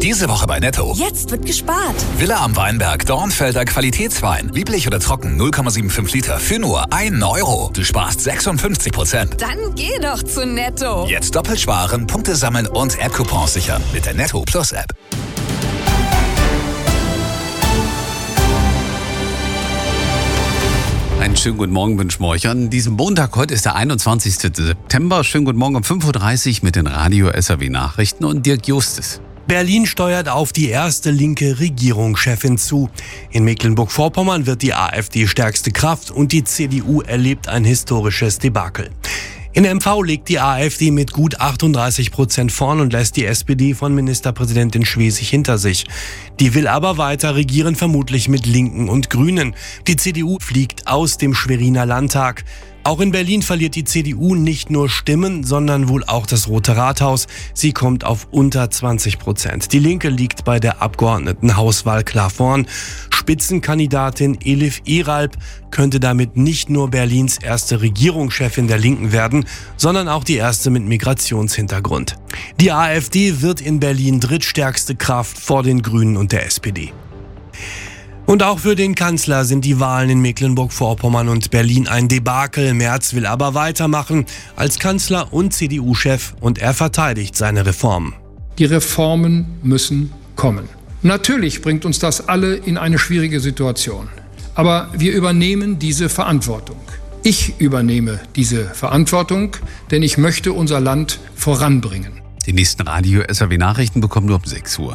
Diese Woche bei Netto. Jetzt wird gespart. Villa am Weinberg, Dornfelder Qualitätswein. Lieblich oder trocken, 0,75 Liter für nur 1 Euro. Du sparst 56%. Dann geh doch zu Netto. Jetzt doppelt sparen, Punkte sammeln und App-Coupons sichern mit der Netto Plus App. Einen schönen guten Morgen wünschen wir euch an diesem Montag. Heute ist der 21. September. Schönen guten Morgen um 5.30 Uhr mit den Radio SAW Nachrichten und Dirk Justus. Berlin steuert auf die erste linke Regierungschefin zu. In Mecklenburg-Vorpommern wird die AfD stärkste Kraft und die CDU erlebt ein historisches Debakel. In MV liegt die AfD mit gut 38% vorn und lässt die SPD von Ministerpräsidentin Schwesig hinter sich. Die will aber weiter regieren, vermutlich mit Linken und Grünen. Die CDU fliegt aus dem Schweriner Landtag. Auch in Berlin verliert die CDU nicht nur Stimmen, sondern wohl auch das Rote Rathaus. Sie kommt auf unter 20%. Die Linke liegt bei der Abgeordnetenhauswahl klar vorn. Spitzenkandidatin Elif Eralp könnte damit nicht nur Berlins erste Regierungschefin der Linken werden, sondern auch die erste mit Migrationshintergrund. Die AfD wird in Berlin drittstärkste Kraft vor den Grünen und der SPD. Und auch für den Kanzler sind die Wahlen in Mecklenburg-Vorpommern und Berlin ein Debakel. Merz will aber weitermachen als Kanzler und CDU-Chef und er verteidigt seine Reformen. Die Reformen müssen kommen. Natürlich bringt uns das alle in eine schwierige Situation. Aber wir übernehmen diese Verantwortung. Ich übernehme diese Verantwortung, denn ich möchte unser Land voranbringen. Die nächsten Radio SAW Nachrichten bekommen nur um 6 Uhr.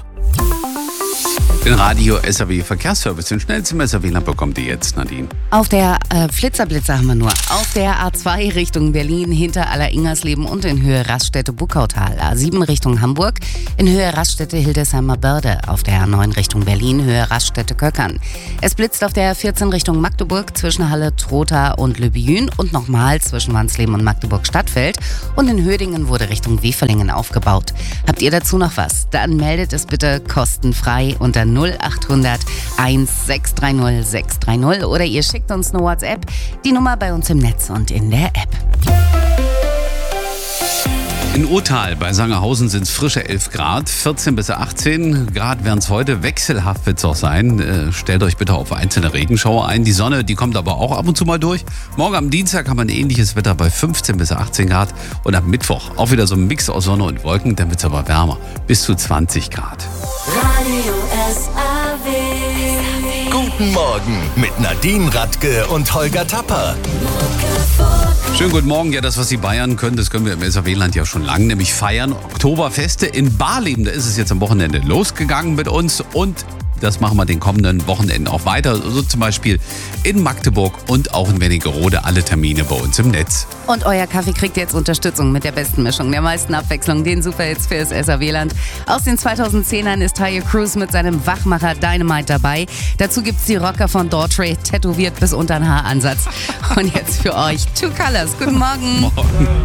Den Radio SAW Verkehrsservice, den schnellsten SAW bekommt ihr jetzt, Nadine. Auf der Flitzer haben wir nur. Auf der A2 Richtung Berlin hinter Aller-Ingersleben und in Höhe Raststätte-Buckautal. A7 Richtung Hamburg in Höhe Raststätte-Hildesheimer Börde. Auf der A9 Richtung Berlin Höhe Raststätte-Köckern. Es blitzt auf der 14 Richtung Magdeburg zwischen Halle-Trotha und Le Biyun und nochmal zwischen Wansleben und Magdeburg-Stadtfeld. Und in Hödingen wurde Richtung Weferlingen aufgebaut. Habt ihr dazu noch was? Dann meldet es bitte kostenfrei unter 0800 1630 630 oder ihr schickt uns eine WhatsApp. Die Nummer bei uns im Netz und in der App. In Urtal bei Sangerhausen sind es frische 11 Grad, 14 bis 18 Grad werden es heute, wechselhaft wird es auch sein. Stellt euch bitte auf einzelne Regenschauer ein. Die Sonne, die kommt aber auch ab und zu mal durch. Morgen am Dienstag haben wir ein ähnliches Wetter bei 15 bis 18 Grad und am Mittwoch auch wieder so ein Mix aus Sonne und Wolken, dann wird es aber wärmer, bis zu 20 Grad. Radio SAW. Guten Morgen mit Nadine Radke und Holger Tapper. Schönen guten Morgen. Ja, das, was die Bayern können, das können wir im SAW-Land ja schon lange, nämlich feiern. Oktoberfeste in Barleben, da ist es jetzt am Wochenende losgegangen mit uns und das machen wir den kommenden Wochenenden auch weiter. So zum Beispiel in Magdeburg und auch in Wernigerode, alle Termine bei uns im Netz. Und euer Kaffee kriegt jetzt Unterstützung mit der besten Mischung, der meisten Abwechslung, den Superhits für das SAW-Land. Aus den 2010ern ist Tayo Cruz mit seinem Wachmacher Dynamite dabei. Dazu gibt's die Rocker von Daughtry, tätowiert bis unter den Haaransatz. Und jetzt für euch Two Colors. Guten Morgen. Morgen.